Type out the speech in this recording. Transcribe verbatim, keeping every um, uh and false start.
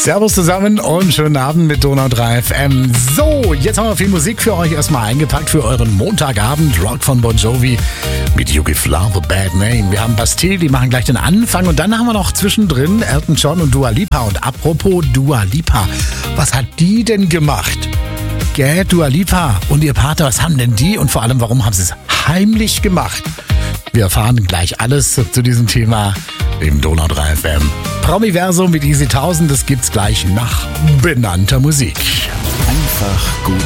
Servus zusammen und schönen Abend mit Donau drei F M. So, jetzt haben wir viel Musik für euch erstmal eingepackt für euren Montagabend. Rock von Bon Jovi mit You Give Love a Bad Name. Wir haben Bastille, die machen gleich den Anfang. Und dann haben wir noch zwischendrin Elton John und Dua Lipa. Und apropos Dua Lipa, was hat die denn gemacht? Gell, Dua Lipa und ihr Partner, was haben denn die? Und vor allem, warum haben sie es heimlich gemacht? Wir erfahren gleich alles zu diesem Thema im Donau drei F M. Promiversum mit Easy tausend, das gibt's gleich nach benannter Musik. Einfach gut